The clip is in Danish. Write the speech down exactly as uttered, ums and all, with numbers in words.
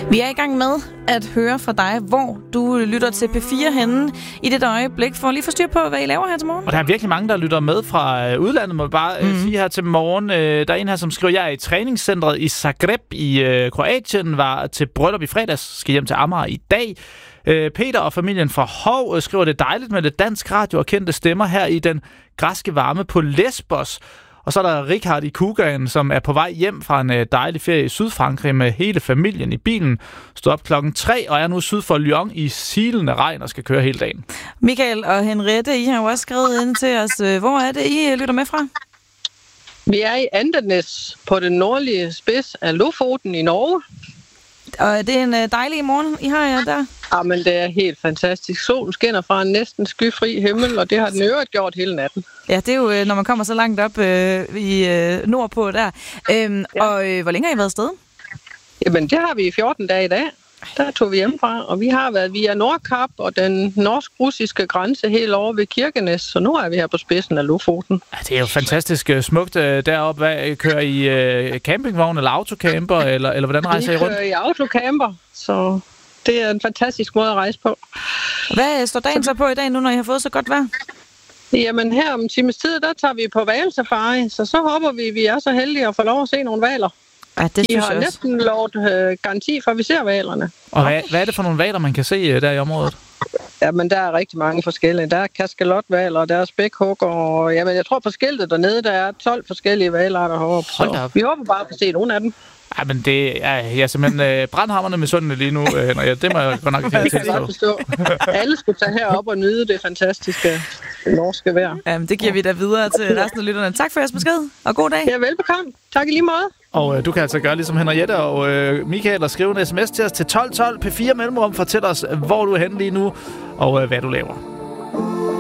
Vi er i gang med at høre fra dig, hvor du lytter til P fire henne i det øjeblik, for at lige få styr på, hvad I laver her til morgen. Og der er virkelig mange, der lytter med fra udlandet, må jeg bare mm. sige her til morgen. Der er en her, som skriver, jeg er i træningscentret i Zagreb i øh, Kroatien, var til bryllup i fredags, skal hjem til Amager i dag. Øh, Peter og familien fra Hov skriver, det er dejligt med det dansk radio og kendte stemmer her i den græske varme på Lesbos. Og så er der Richard i Kugaen, som er på vej hjem fra en dejlig ferie i Sydfrankrig med hele familien i bilen. Stod op klokken tre og er nu syd for Lyon i silende regn og skal køre hele dagen. Michael og Henriette, I har jo også skrevet ind til os. Hvor er det, I lytter med fra? Vi er i Andenes på den nordlige spids af Lofoten i Norge. Og det er en dejlig morgen, I har jer der? Jamen, det er helt fantastisk. Solen skinner fra en næsten skyfri himmel, og det har den øvrigt gjort hele natten. Ja, det er jo, når man kommer så langt op øh, i øh, nordpå der. Øhm, ja. Og øh, hvor længe har I været afsted? Jamen, det har vi i fjorten dage i dag. Der tog vi hjemmefra, og vi har været via Nordkap og den norsk-russiske grænse helt over ved Kirkenes, så nu er vi her på spidsen af Lofoten. Ja, det er jo fantastisk smukt deroppe. Hvad, kører I øh, campingvogn eller autocamper, eller, eller hvordan rejser I rundt? Vi kører i autocamper, så det er en fantastisk måde at rejse på. Hvad står dagen så på i dag nu, når I har fået så godt vejr? Jamen her om en times tid, der tager vi på hvalsafari, så så håber vi, at vi er så heldige at få lov at se nogle hvaler. Ja, det de har næsten lovet øh, garanti for, at vi ser hvalerne. Og hvad, hvad er det for nogle hvaler, man kan se der i området? Jamen, der er rigtig mange forskellige. Der er kaskelothvaler, der er spækhugger, og jamen, jeg tror på skiltet dernede, der er tolv forskellige hvalarter heroppe. Så vi håber bare at få se nogle af dem. Ja, men det er jeg er simpelthen øh, brandhammerne med sådan lige nu, øh, når jeg, det må jeg godt nok ikke tilstå. Alle skulle tage herop og nyde det fantastiske norske vejr. Jamen, det giver vi da videre til resten af lytterne. Tak for jeres besked, og god dag. Ja, velbekomme. Tak i lige måde. Og øh, du kan altså gøre ligesom Henriette og øh, Michael og skrive en sms til os til tolv tolv P fire mellemrum. Fortæl os, hvor du er henne lige nu, og øh, hvad du laver.